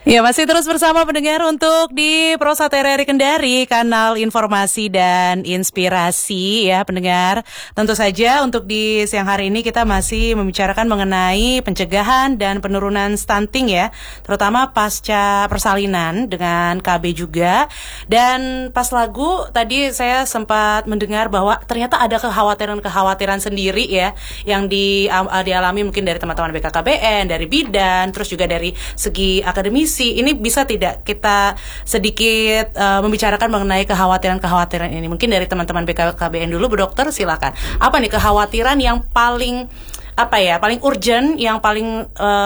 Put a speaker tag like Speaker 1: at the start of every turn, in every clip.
Speaker 1: Ya, masih terus bersama pendengar untuk di Prosa TRRI Kendari, kanal informasi dan inspirasi ya pendengar. Tentu saja untuk di siang hari ini kita masih membicarakan mengenai pencegahan dan penurunan stunting ya, terutama pasca persalinan dengan KB juga. Dan pas lagu tadi saya sempat mendengar bahwa ternyata ada kekhawatiran-kekhawatiran sendiri ya yang dialami mungkin dari teman-teman BKKBN, dari bidan, terus juga dari segi akademisi. Ini bisa tidak kita sedikit membicarakan mengenai kekhawatiran-kekhawatiran ini? Mungkin dari teman-teman BKKBN dulu, Bu Dokter, silakan. Apa nih kekhawatiran yang paling paling urgent, yang paling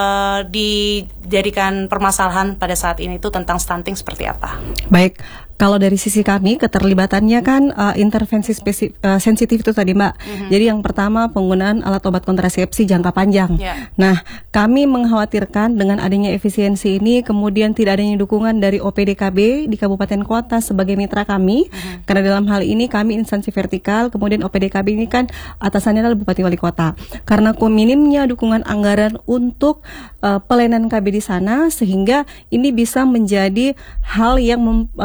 Speaker 1: dijadikan permasalahan pada saat ini itu tentang stunting seperti apa?
Speaker 2: Baik, kalau dari sisi kami keterlibatannya kan intervensi sensitif itu tadi Mbak. Jadi yang pertama penggunaan alat obat kontrasepsi jangka panjang. Nah, kami mengkhawatirkan dengan adanya efisiensi ini kemudian tidak adanya dukungan dari OPDKB di kabupaten kota sebagai mitra kami. Karena dalam hal ini kami instansi vertikal, kemudian OPDKB ini kan atasannya adalah Bupati Wali Kota. Karena minimnya dukungan anggaran untuk pelayanan KB di sana, sehingga ini bisa menjadi hal yang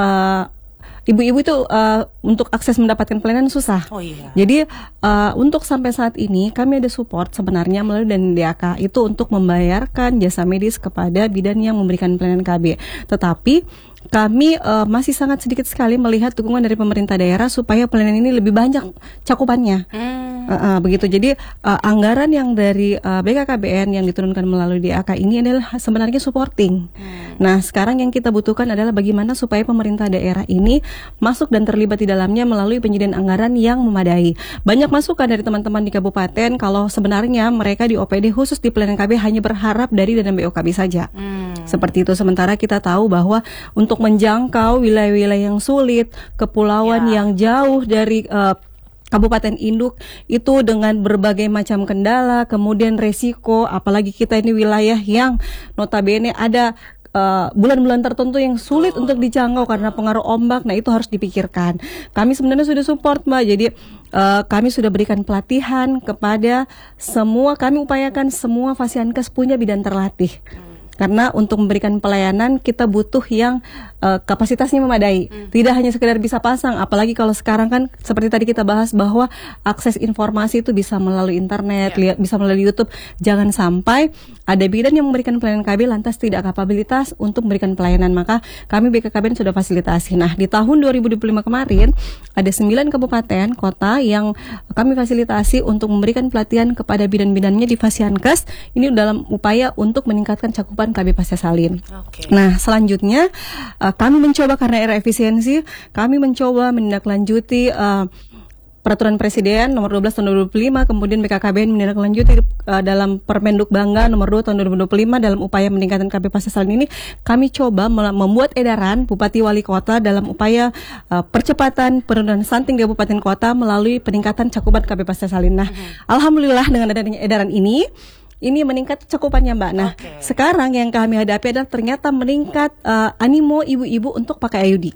Speaker 2: ibu-ibu itu untuk akses mendapatkan pelayanan susah.
Speaker 1: Oh iya.
Speaker 2: Jadi untuk sampai saat ini kami ada support sebenarnya melalui DAK itu untuk membayarkan jasa medis kepada bidan yang memberikan pelayanan KB. Tetapi kami masih sangat sedikit sekali melihat dukungan dari pemerintah daerah supaya pelayanan ini lebih banyak cakupannya. Begitu. Jadi anggaran yang dari BKKBN yang diturunkan melalui DAK ini adalah sebenarnya supporting. Nah, sekarang yang kita butuhkan adalah bagaimana supaya pemerintah daerah ini masuk dan terlibat di dalamnya melalui penyediaan anggaran yang memadai. Banyak masukan dari teman-teman di kabupaten kalau sebenarnya mereka di OPD khusus di pelayanan KB hanya berharap dari dana BOKB saja. Seperti itu. Sementara kita tahu bahwa untuk menjangkau wilayah-wilayah yang sulit, kepulauan yang jauh dari kabupaten induk itu dengan berbagai macam kendala, kemudian resiko, apalagi kita ini wilayah yang notabene ada bulan-bulan tertentu yang sulit untuk dijangkau karena pengaruh ombak. Nah, itu harus dipikirkan. Kami sebenarnya sudah support Mbak. Jadi kami sudah berikan pelatihan kepada semua, kami upayakan semua Fasiankes punya bidan terlatih. Karena untuk memberikan pelayanan kita butuh yang kapasitasnya memadai. Tidak hanya sekedar bisa pasang, apalagi kalau sekarang kan seperti tadi kita bahas bahwa akses informasi itu bisa melalui internet, bisa melalui YouTube. Jangan sampai ada bidan yang memberikan pelayanan KB lantas tidak kapabilitas untuk memberikan pelayanan. Maka kami BKKBN sudah fasilitasi. Nah, di tahun 2025 kemarin ada 9 kabupaten kota yang kami fasilitasi untuk memberikan pelatihan kepada bidan-bidannya di Fasiankes. Ini dalam upaya untuk meningkatkan cakupan KB pasca salin. Nah, selanjutnya kami mencoba karena era efisiensi, kami mencoba menindaklanjuti Peraturan Presiden nomor 12 tahun 2025, kemudian BKKBN menindaklanjuti dalam Permenduk Bangga nomor 2 tahun 2025 dalam upaya meningkatkan KB pasca salin ini. Kami coba membuat edaran Bupati Wali Kota dalam upaya percepatan penurunan stunting di kabupaten kota melalui peningkatan cakupan KB pasca salin. Nah, alhamdulillah dengan adanya edaran ini meningkat cakupannya Mbak. Nah, sekarang yang kami hadapi adalah ternyata meningkat animo ibu-ibu untuk pakai IUD.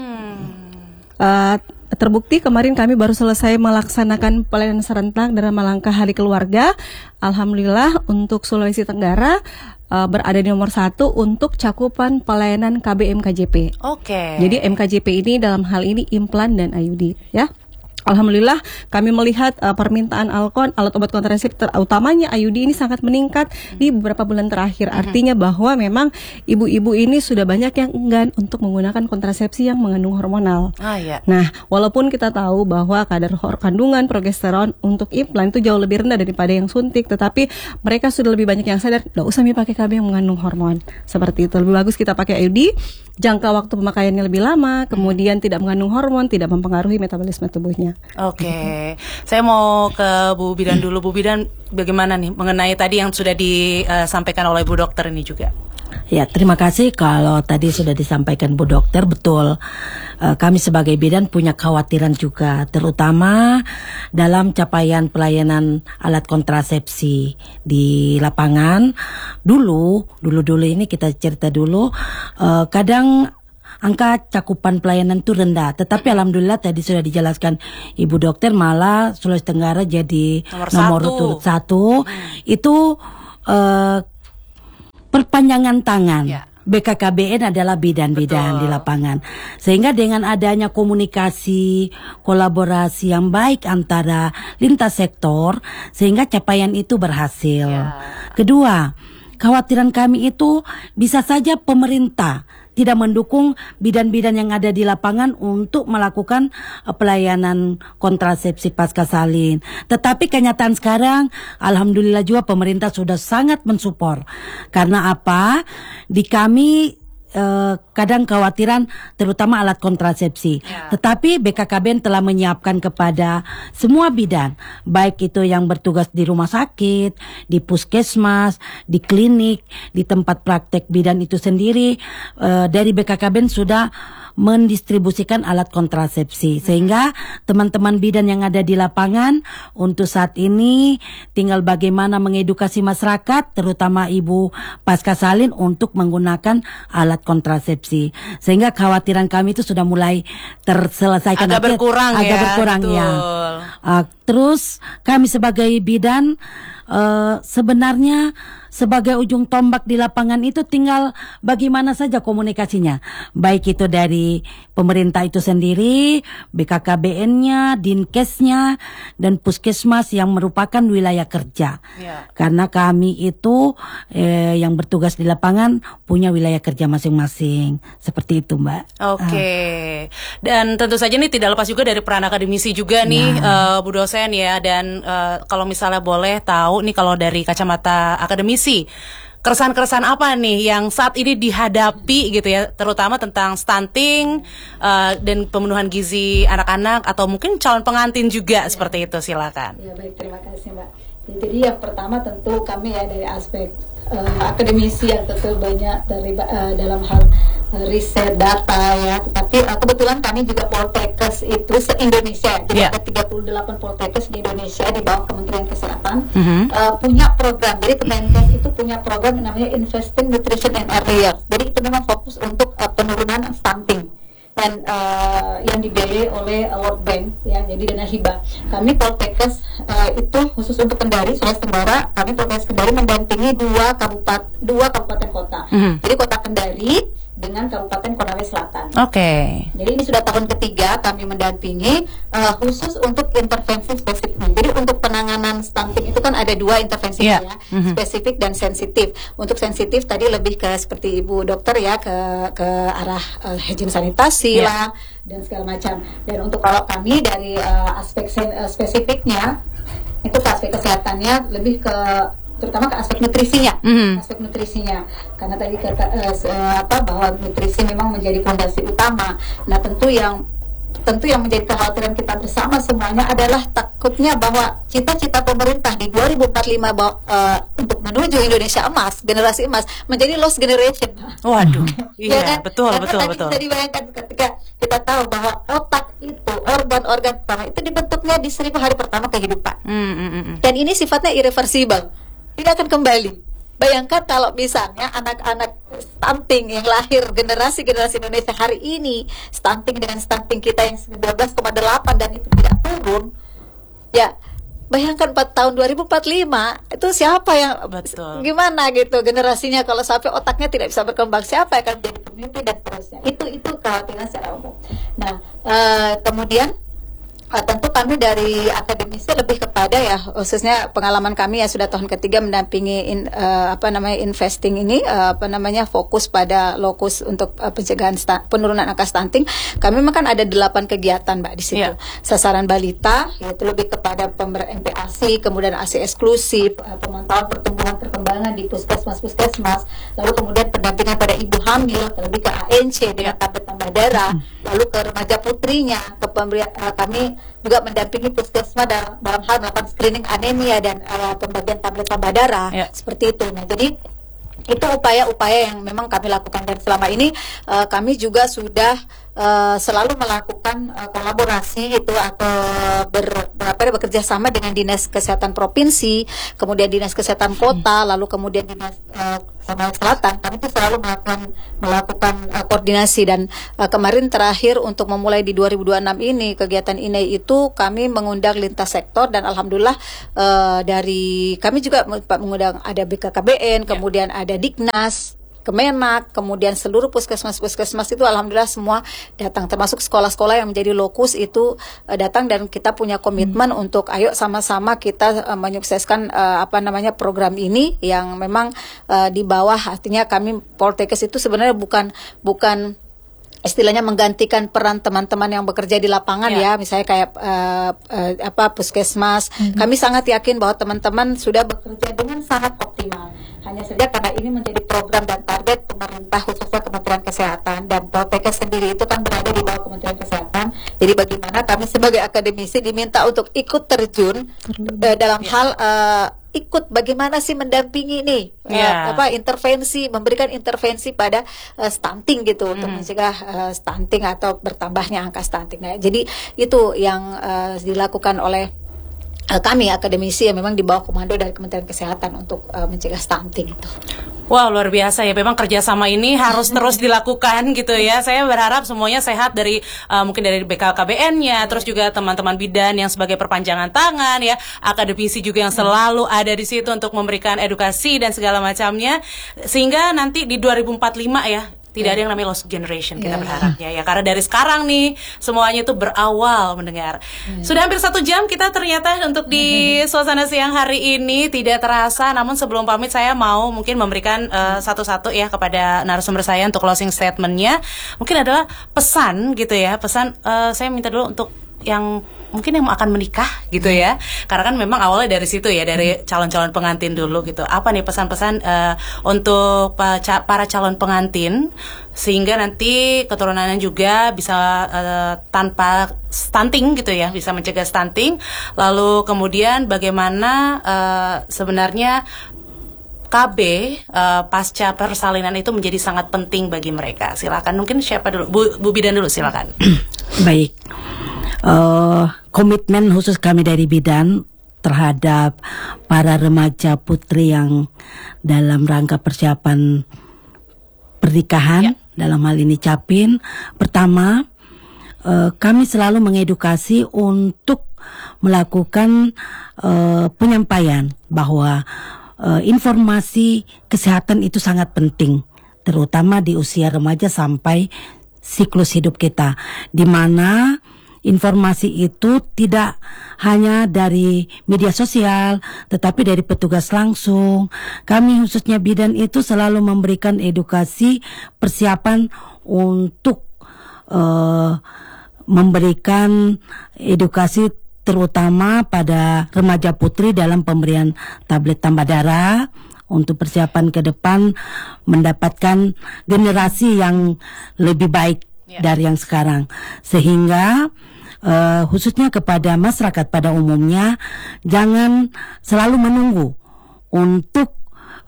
Speaker 2: Terbukti kemarin kami baru selesai melaksanakan pelayanan serentak dalam rangka Hari Keluarga. Alhamdulillah untuk Sulawesi Tenggara berada di nomor 1 untuk cakupan pelayanan KB MKJP. Jadi MKJP ini dalam hal ini implan dan IUD ya. Alhamdulillah kami melihat permintaan alat obat kontrasepsi terutamanya IUD ini sangat meningkat di beberapa bulan terakhir. Artinya bahwa memang ibu-ibu ini sudah banyak yang enggan untuk menggunakan kontrasepsi yang mengandung hormonal. Nah, walaupun kita tahu bahwa kadar kandungan progesteron untuk implan itu jauh lebih rendah daripada yang suntik, tetapi mereka sudah lebih banyak yang sadar, nggak usah pakai KB yang mengandung hormon. Seperti itu, lebih bagus kita pakai IUD, jangka waktu pemakaiannya lebih lama, kemudian tidak mengandung hormon, tidak mempengaruhi metabolisme tubuhnya.
Speaker 1: Saya mau ke Bu Bidan dulu. Bu Bidan, bagaimana nih mengenai tadi yang sudah disampaikan oleh Bu Dokter ini juga?
Speaker 3: Ya, terima kasih. Kalau tadi sudah disampaikan Bu Dokter, betul. Kami sebagai bidan punya kekhawatiran juga, terutama dalam capaian pelayanan alat kontrasepsi di lapangan. Dulu ini kita cerita dulu, kadang angka cakupan pelayanan itu rendah, tetapi alhamdulillah tadi sudah dijelaskan Ibu Dokter, malah Sulawesi Tenggara jadi nomor turut 1. Itu perpanjangan tangan BKKBN adalah bidan-bidan di lapangan. Sehingga dengan adanya komunikasi, kolaborasi yang baik antara lintas sektor, sehingga capaian itu berhasil. Kedua, kekhawatiran kami itu bisa saja pemerintah tidak mendukung bidan-bidan yang ada di lapangan untuk melakukan pelayanan kontrasepsi pasca salin. Tetapi kenyataan sekarang, alhamdulillah juga pemerintah sudah sangat mensupport. Karena apa? Di kami kadang kekhawatiran terutama alat kontrasepsi. Tetapi BKKBN telah menyiapkan kepada semua bidan, baik itu yang bertugas di rumah sakit, di puskesmas, di klinik, di tempat praktek bidan itu sendiri, dari BKKBN sudah mendistribusikan alat kontrasepsi, sehingga teman-teman bidan yang ada di lapangan untuk saat ini tinggal bagaimana mengedukasi masyarakat, terutama ibu pasca salin untuk menggunakan alat kontrasepsi, sehingga kekhawatiran kami itu sudah mulai terselesaikan.
Speaker 1: Agak berkurang
Speaker 3: ya. Terus kami sebagai bidan sebenarnya sebagai ujung tombak di lapangan itu tinggal bagaimana saja komunikasinya, baik itu dari pemerintah itu sendiri, BKKBN-nya, Dinkesnya, dan puskesmas yang merupakan wilayah kerja. Karena kami itu yang bertugas di lapangan punya wilayah kerja masing-masing, seperti itu, Mbak.
Speaker 1: Oke. Dan tentu saja ini tidak lepas juga dari peran akademisi juga nih, Bu dosen ya. Dan kalau misalnya boleh tahu nih, kalau dari kacamata akademisi, keresahan-keresahan apa nih yang saat ini dihadapi gitu ya, terutama tentang stunting dan pemenuhan gizi anak-anak atau mungkin calon pengantin juga, seperti itu, silakan.
Speaker 4: Ya, baik, terima kasih Mbak. Jadi yang pertama tentu kami ya dari aspek akademisi yang tentu banyak terlibat dalam hal riset data ya, tetapi kebetulan kami juga Poltekkes itu se-Indonesia, jadi ada 38 Poltekkes di Indonesia di bawah Kementerian Kesehatan punya program. Jadi Kemenkes itu punya program yang namanya Investing Nutrition and Early Years. Jadi itu memang fokus untuk penurunan stunting dan yang dibiayai oleh World Bank ya, jadi dana hibah. Kami Poltekkes itu khusus untuk Kendari, Sulawesi Tenggara, kami Poltekkes Kendari mendampingi dua kabupaten kota. Jadi kota Kendari dengan Kabupaten Konawe Selatan. Jadi ini sudah tahun ketiga kami mendampingi khusus untuk intervensi spesifik. Jadi untuk penanganan stunting itu kan ada dua intervensi ya, spesifik dan sensitif. Untuk sensitif tadi lebih ke seperti Ibu Dokter ya, ke arah hygiene sanitasi lah dan segala macam. Dan untuk kalau kami dari aspek spesifiknya itu ke aspek kesehatannya lebih ke terutama ke aspek nutrisinya, karena tadi kata bahwa nutrisi memang menjadi fondasi utama. Nah tentu yang menjadi kekhawatiran kita bersama semuanya adalah takutnya bahwa cita-cita pemerintah di 2045 untuk menuju Indonesia emas, generasi emas, menjadi lost generation.
Speaker 1: Waduh, iya
Speaker 4: kan?
Speaker 1: betul.
Speaker 4: Bisa dibayangkan ketika kita tahu bahwa otak itu, organ-organ pertama itu dibentuknya di 1000 hari pertama kehidupan, dan ini sifatnya irreversible, tidak akan kembali. Bayangkan kalau misalnya anak-anak stunting yang lahir generasi Indonesia hari ini stunting dengan stunting kita yang 12,8 dan itu tidak turun, ya bayangkan 4 tahun 2045 itu siapa yang gimana gitu generasinya, kalau sampai otaknya tidak bisa berkembang, siapa yang akan menjadi pemimpin dan seterusnya. Itu kekhawatiran secara umum. Nah kemudian tentu kami dari akademisi lebih kepada ya, khususnya pengalaman kami ya sudah tahun ketiga mendampingi investing ini fokus pada lokus untuk pencegahan penurunan angka stunting. Kami memang ada 8 kegiatan Mbak di situ. Sasaran balita yaitu lebih kepada MPASI, kemudian ASI eksklusif, pemantauan pertumbuhan perkembangan di puskesmas, lalu kemudian pendampingan pada ibu hamil, lebih ke ANC dengan tablet tambah darah, lalu ke remaja putrinya, ke kami juga mendampingi puskesmas dalam hal melakukan screening anemia dan pembagian tablet tambah darah, seperti itu. Nah, jadi itu upaya-upaya yang memang kami lakukan, dan selama ini kami juga sudah selalu melakukan kolaborasi itu atau bekerja sama dengan Dinas Kesehatan Provinsi, kemudian Dinas Kesehatan Kota, lalu kemudian Dinas Sumatera Selatan. Kami itu selalu melakukan koordinasi, dan kemarin terakhir untuk memulai di 2026 ini kegiatan ini itu kami mengundang lintas sektor, dan alhamdulillah dari kami juga mengundang ada BKKBN, kemudian ada Diknas, Kemenak, kemudian seluruh puskesmas itu alhamdulillah semua datang, termasuk sekolah-sekolah yang menjadi lokus itu datang, dan kita punya komitmen untuk ayo sama-sama kita menyukseskan program ini yang memang di bawah, artinya kami Poltekkes itu sebenarnya bukan istilahnya menggantikan peran teman-teman yang bekerja di lapangan ya, misalnya kayak puskesmas. Kami sangat yakin bahwa teman-teman sudah bekerja dengan sangat optimal. Hanya saja karena ini menjadi program dan target pemerintah, khususnya Kementerian Kesehatan, dan Poltekkes sendiri itu kan berada di bawah Kementerian Kesehatan. Jadi bagaimana kami sebagai akademisi diminta untuk ikut terjun dalam hal ikut bagaimana sih mendampingi nih intervensi, memberikan intervensi pada stunting gitu, untuk mencegah stunting atau bertambahnya angka stunting. Nah, jadi itu yang dilakukan oleh kami akademisi yang memang di bawah komando dari Kementerian Kesehatan untuk mencegah stunting itu.
Speaker 1: Wow, luar biasa ya. Memang kerjasama ini harus terus dilakukan gitu ya. Saya berharap semuanya sehat, dari mungkin dari BKKBN-nya, terus juga teman-teman bidan yang sebagai perpanjangan tangan ya, akademisi juga yang selalu ada di situ untuk memberikan edukasi dan segala macamnya, sehingga nanti di 2045 ya tidak ada yang namanya lost generation, kita berharapnya ya, karena dari sekarang nih semuanya itu berawal mendengar. Sudah hampir 1 jam kita ternyata untuk di suasana siang hari ini, tidak terasa. Namun sebelum pamit saya mau mungkin memberikan satu-satu ya kepada narasumber saya untuk closing statementnya. Mungkin adalah pesan gitu ya, pesan saya minta dulu untuk yang mungkin yang akan menikah gitu ya, karena kan memang awalnya dari situ ya, dari calon-calon pengantin dulu gitu. Apa nih pesan-pesan untuk para calon pengantin sehingga nanti keturunannya juga bisa tanpa stunting gitu ya, bisa mencegah stunting. Lalu kemudian bagaimana sebenarnya KB pasca persalinan itu menjadi sangat penting bagi mereka. Silakan, mungkin siapa dulu? Bu Bidan dulu, silakan.
Speaker 3: Baik. Komitmen khusus kami dari bidan terhadap para remaja putri yang dalam rangka persiapan pernikahan, dalam hal ini Capin. Pertama, kami selalu mengedukasi untuk melakukan penyampaian bahwa informasi kesehatan itu sangat penting, terutama di usia remaja sampai siklus hidup kita, di mana informasi itu tidak hanya dari media sosial, tetapi dari petugas langsung. Kami khususnya bidan itu selalu memberikan edukasi persiapan untuk memberikan edukasi terutama pada remaja putri dalam pemberian tablet tambah darah, untuk persiapan ke depan mendapatkan generasi yang lebih baik dari yang sekarang. Sehingga khususnya kepada masyarakat pada umumnya, jangan selalu menunggu untuk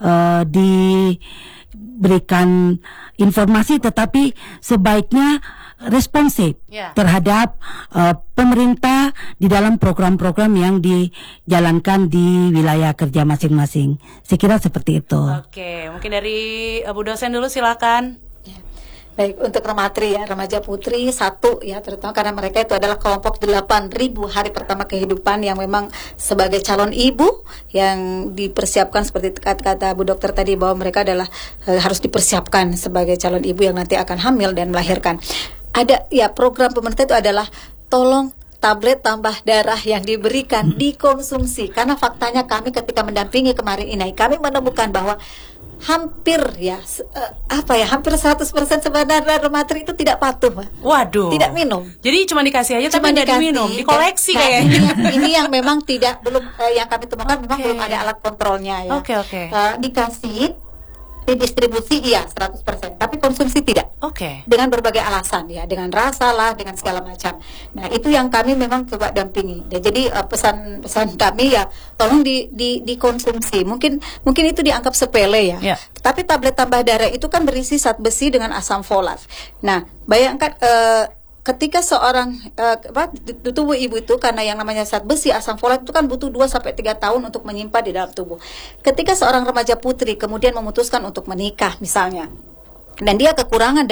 Speaker 3: diberikan informasi, tetapi sebaiknya responsif terhadap pemerintah di dalam program-program yang dijalankan di wilayah kerja masing-masing. Saya kira seperti itu.
Speaker 1: Oke, mungkin dari Bu dosen dulu, silakan.
Speaker 4: Baik, untuk remaja putri satu ya, terutama karena mereka itu adalah kelompok 8.000 hari pertama kehidupan yang memang sebagai calon ibu yang dipersiapkan, seperti kata Bu Dokter tadi, bahwa mereka adalah harus dipersiapkan sebagai calon ibu yang nanti akan hamil dan melahirkan. Ada ya, program pemerintah itu adalah tolong tablet tambah darah yang diberikan dikonsumsi, karena faktanya kami ketika mendampingi kemarin ini, kami menemukan bahwa hampir 100% sebenarnya remaja itu tidak patuh, Pak.
Speaker 1: Waduh.
Speaker 4: Tidak minum.
Speaker 1: Jadi cuma dikasih aja tapi tidak diminum, dikoleksi kayaknya.
Speaker 4: Ini yang memang belum yang kami temukan memang belum ada alat kontrolnya ya.
Speaker 1: Oke.
Speaker 4: Dikasih, didistribusi 100%, tapi konsumsi tidak. Dengan berbagai alasan ya, dengan rasa lah, dengan segala macam. Nah, itu yang kami memang coba dampingi. Dan jadi pesan kami ya, tolong dikonsumsi. Mungkin itu dianggap sepele ya. Tapi tablet tambah darah itu kan berisi zat besi dengan asam folat. Nah, bayangkan ketika seorang tubuh ibu itu, karena yang namanya zat besi, asam folat itu kan butuh 2-3 tahun untuk menyimpan di dalam tubuh. Ketika seorang remaja putri kemudian memutuskan untuk menikah misalnya, dan dia kekurangan dengan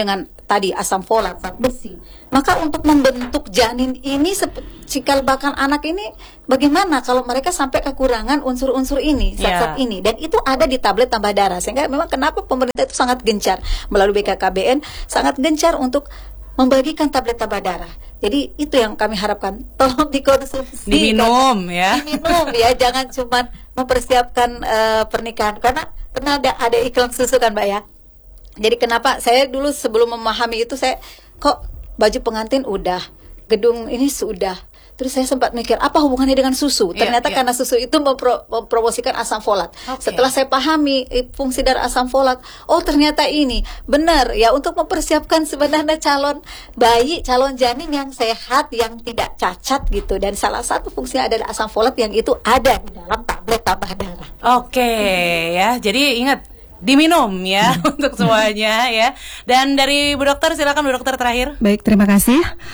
Speaker 4: tadi asam folat, zat besi. Maka untuk membentuk janin ini, cikal bakal anak ini, bagaimana kalau mereka sampai kekurangan unsur-unsur ini, zat-zat ini, dan itu ada di tablet tambah darah. Sehingga memang kenapa pemerintah itu sangat gencar melalui BKKBN, sangat gencar untuk membagikan tablet tambah darah. Jadi itu yang kami harapkan, tolong dikonsumsi,
Speaker 1: diminum ya.
Speaker 4: Diminum ya, jangan cuma mempersiapkan pernikahan, karena pernah ada iklan susu kan Mbak ya. Jadi kenapa saya dulu sebelum memahami itu, saya kok baju pengantin udah, gedung ini sudah. Terus saya sempat mikir apa hubungannya dengan susu. Ternyata karena susu itu mempromosikan asam folat. Setelah saya pahami fungsi dari asam folat, oh ternyata ini benar ya, untuk mempersiapkan sebenarnya calon bayi, calon janin yang sehat, yang tidak cacat gitu. Dan salah satu fungsinya adalah asam folat yang itu ada di dalam tablet tambah darah.
Speaker 1: Ya, jadi ingat diminum ya untuk semuanya ya. Dan dari Bu Dokter, silakan Bu Dokter terakhir.
Speaker 2: Baik, terima kasih.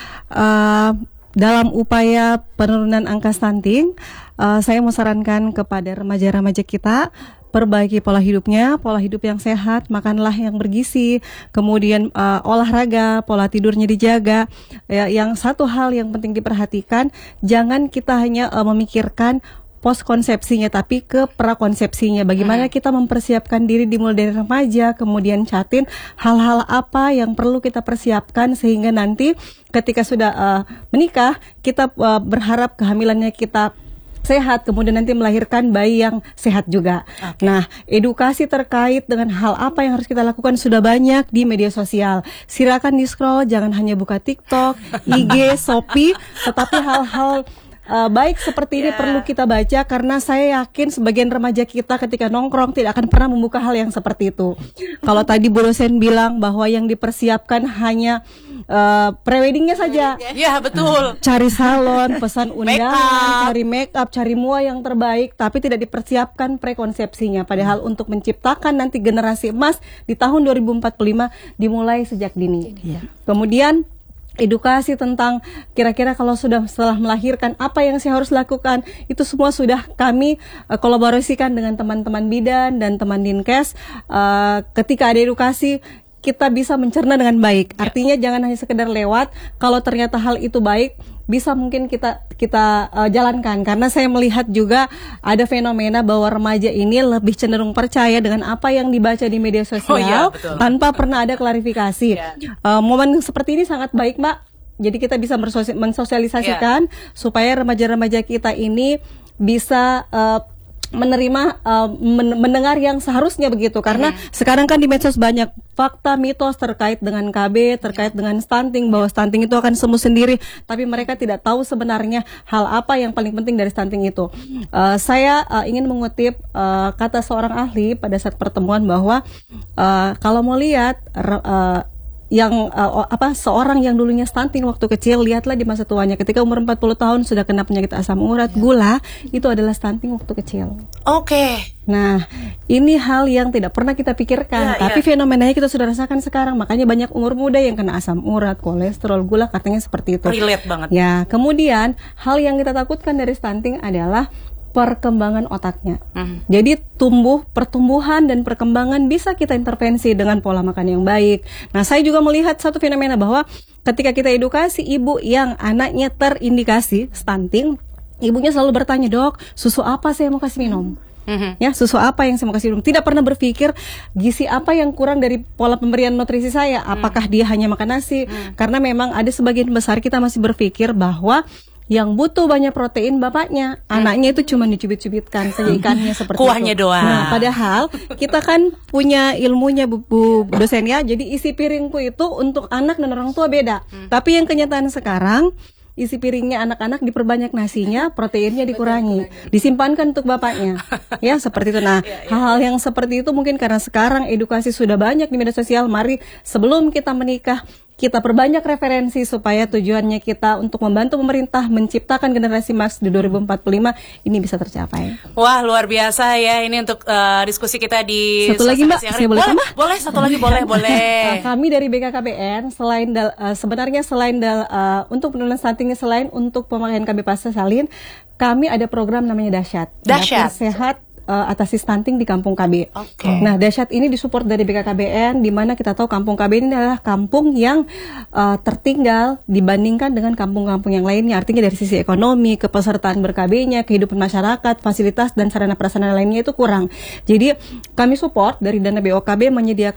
Speaker 2: Dalam upaya penurunan angka stunting, saya mau sarankan kepada remaja-remaja kita, perbaiki pola hidupnya, pola hidup yang sehat, makanlah yang bergizi, kemudian olahraga, pola tidurnya dijaga. Yang satu hal yang penting diperhatikan, jangan kita hanya memikirkan pos konsepsinya, tapi ke prakonsepsinya. Bagaimana kita mempersiapkan diri dimulai dari remaja, kemudian catin hal-hal apa yang perlu kita persiapkan sehingga nanti ketika sudah menikah, kita berharap kehamilannya kita sehat, kemudian nanti melahirkan bayi yang sehat juga. Nah, edukasi terkait dengan hal apa yang harus kita lakukan sudah banyak di media sosial. Silakan di scroll, jangan hanya buka TikTok, IG, Shopee, tetapi hal-hal baik seperti ini perlu kita baca, karena saya yakin sebagian remaja kita ketika nongkrong tidak akan pernah membuka hal yang seperti itu. Kalau tadi Bu dosen bilang bahwa yang dipersiapkan hanya preweddingnya saja.
Speaker 1: Ya, betul.
Speaker 2: Cari salon, pesan undangan, cari make up, cari mua yang terbaik, tapi tidak dipersiapkan prekonsepsinya. Padahal untuk menciptakan nanti generasi emas di tahun 2045 dimulai sejak dini. Kemudian edukasi tentang kira-kira kalau setelah melahirkan apa yang saya harus lakukan, itu semua sudah kami kolaborasikan dengan teman-teman bidan dan teman Dinkes. Ketika ada edukasi, kita bisa mencerna dengan baik. Artinya jangan hanya sekedar lewat. Kalau ternyata hal itu baik, bisa mungkin kita jalankan. Karena saya melihat juga ada fenomena bahwa remaja ini lebih cenderung percaya dengan apa yang dibaca di media sosial tanpa pernah ada klarifikasi. Momen seperti ini sangat baik, Mbak. Jadi kita bisa mensosialisasikan supaya remaja-remaja kita ini bisa menerima mendengar yang seharusnya begitu, karena sekarang kan di medsos banyak fakta mitos terkait dengan KB, terkait dengan stunting, bahwa stunting itu akan sembuh sendiri, tapi mereka tidak tahu sebenarnya hal apa yang paling penting dari stunting itu. Saya ingin mengutip kata seorang ahli pada saat pertemuan bahwa kalau mau lihat seorang yang dulunya stunting waktu kecil, lihatlah di masa tuanya. Ketika umur 40 tahun sudah kena penyakit asam urat, gula, itu adalah stunting waktu kecil. Nah, ini hal yang tidak pernah kita pikirkan, tapi fenomenanya kita sudah rasakan sekarang. Makanya banyak umur muda yang kena asam urat, kolesterol, gula, katanya seperti itu.
Speaker 1: Relate banget.
Speaker 2: Ya, kemudian hal yang kita takutkan dari stunting adalah perkembangan otaknya. Jadi pertumbuhan dan perkembangan bisa kita intervensi dengan pola makan yang baik. Nah, saya juga melihat satu fenomena bahwa ketika kita edukasi ibu yang anaknya terindikasi stunting, ibunya selalu bertanya, "Dok, susu apa saya mau kasih minum?" Ya, susu apa yang saya mau kasih minum? Tidak pernah berpikir gizi apa yang kurang dari pola pemberian nutrisi saya. Apakah dia hanya makan nasi? Karena memang ada sebagian besar kita masih berpikir bahwa yang butuh banyak protein bapaknya, anaknya itu cuma dicubit-cubitkan saja ikannya seperti
Speaker 1: kuahnya
Speaker 2: itu.
Speaker 1: doang.
Speaker 2: Nah, padahal kita kan punya ilmunya Bu dosen ya. Jadi isi piringku itu untuk anak dan orang tua beda. Tapi yang kenyataan sekarang, isi piringnya anak-anak diperbanyak nasinya, proteinnya dikurangi, disimpankan untuk bapaknya. Ya, seperti itu. Nah, hal-hal yang seperti itu mungkin karena sekarang edukasi sudah banyak di media sosial. Mari sebelum kita menikah, kita perbanyak referensi supaya tujuannya kita untuk membantu pemerintah menciptakan generasi emas di 2045 ini bisa tercapai.
Speaker 1: Wah, luar biasa ya ini untuk diskusi kita di
Speaker 2: satu lagi Mbak, saya boleh tambah?
Speaker 1: Boleh, satu lagi boleh.
Speaker 2: Kami dari BKKBN sebenarnya selain untuk penurunan stunting, selain untuk pemakaian KB Pasta Salin, kami ada program namanya Dahsyat.
Speaker 1: Dahsyat.
Speaker 2: Dapur Sehat atasi stunting di kampung KB.
Speaker 1: Oke.
Speaker 2: Nah, dahsyat ini disupport dari BKKBN, di mana kita tahu kampung KB ini adalah kampung yang tertinggal dibandingkan dengan kampung-kampung yang lainnya. Artinya dari sisi ekonomi, kepesertaan ber-KB-nya, kehidupan masyarakat, fasilitas dan sarana prasarana lainnya itu kurang. Jadi kami support dari dana BOKB menyediakan